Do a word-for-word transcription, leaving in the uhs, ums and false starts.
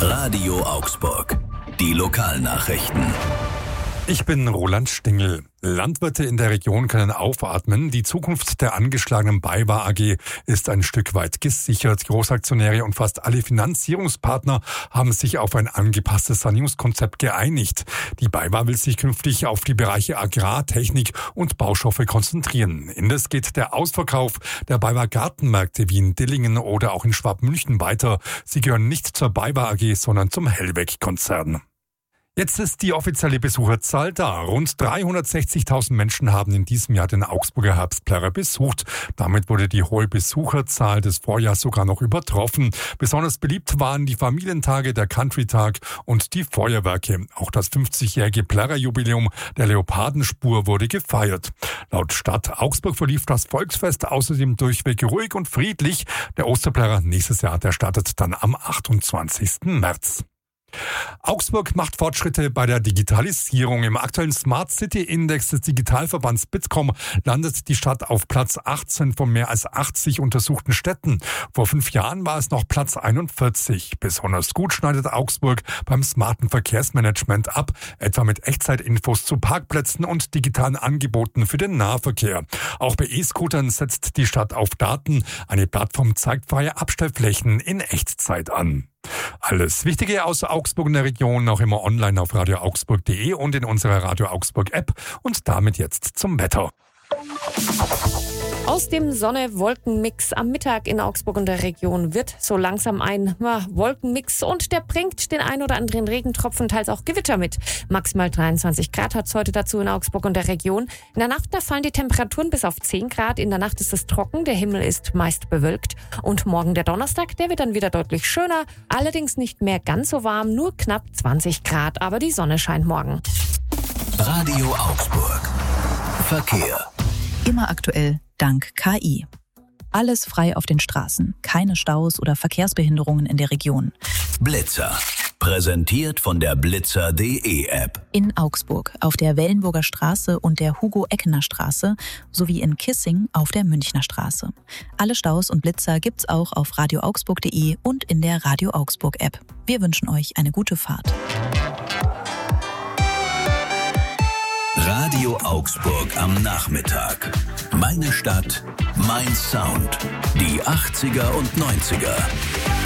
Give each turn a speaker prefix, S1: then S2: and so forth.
S1: Radio Augsburg. Die Lokalnachrichten.
S2: Ich bin Roland Stingel. Landwirte in der Region können aufatmen. Die Zukunft der angeschlagenen BayWa A G ist ein Stück weit gesichert. Großaktionäre und fast alle Finanzierungspartner haben sich auf ein angepasstes Sanierungskonzept geeinigt. Die BayWa will sich künftig auf die Bereiche Agrartechnik und Baustoffe konzentrieren. Indes geht der Ausverkauf der BayWa Gartenmärkte wie in Dillingen oder auch in Schwabmünchen weiter. Sie gehören nicht zur BayWa A G, sondern zum Hellweg-Konzern. Jetzt ist die offizielle Besucherzahl da. Rund dreihundertsechzigtausend Menschen haben in diesem Jahr den Augsburger Herbstplärrer besucht. Damit wurde die hohe Besucherzahl des Vorjahrs sogar noch übertroffen. Besonders beliebt waren die Familientage, der Countrytag und die Feuerwerke. Auch das fünfzigjährige Plärrerjubiläum der Leopardenspur wurde gefeiert. Laut Stadt Augsburg verlief das Volksfest außerdem durchweg ruhig und friedlich. Der Osterplärrer nächstes Jahr, der startet dann am achtundzwanzigsten März. Augsburg macht Fortschritte bei der Digitalisierung. Im aktuellen Smart City Index des Digitalverbands Bitkom landet die Stadt auf Platz achtzehn von mehr als achtzig untersuchten Städten. Vor fünf Jahren war es noch Platz einundvierzig. Besonders gut schneidet Augsburg beim smarten Verkehrsmanagement ab, etwa mit Echtzeitinfos zu Parkplätzen und digitalen Angeboten für den Nahverkehr. Auch bei E-Scootern setzt die Stadt auf Daten. Eine Plattform zeigt freie Abstellflächen in Echtzeit an. Alles Wichtige aus Augsburg und der Region auch immer online auf radio augsburg punkt de und in unserer Radio Augsburg App. Und damit jetzt zum Wetter.
S3: Aus dem Sonne-Wolken-Mix am Mittag in Augsburg und der Region wird so langsam ein ja, Wolkenmix und der bringt den ein oder anderen Regentropfen, teils auch Gewitter mit. Maximal dreiundzwanzig Grad hat es heute dazu in Augsburg und der Region. In der Nacht da fallen die Temperaturen bis auf zehn Grad. In der Nacht ist es trocken, der Himmel ist meist bewölkt. Und morgen der Donnerstag, der wird dann wieder deutlich schöner. Allerdings nicht mehr ganz so warm, nur knapp zwanzig Grad. Aber die Sonne scheint morgen.
S1: Radio Augsburg. Verkehr.
S4: Immer aktuell, dank K I. Alles frei auf den Straßen, keine Staus oder Verkehrsbehinderungen in der Region.
S1: Blitzer. Präsentiert von der blitzer punkt de App.
S4: In Augsburg auf der Wellenburger Straße und der Hugo-Eckener-Straße sowie in Kissing auf der Münchner Straße. Alle Staus und Blitzer gibt's auch auf radio augsburg punkt de und in der Radio Augsburg App. Wir wünschen euch eine gute Fahrt.
S1: Radio Augsburg am Nachmittag. Meine Stadt, mein Sound. Die achtziger und neunziger.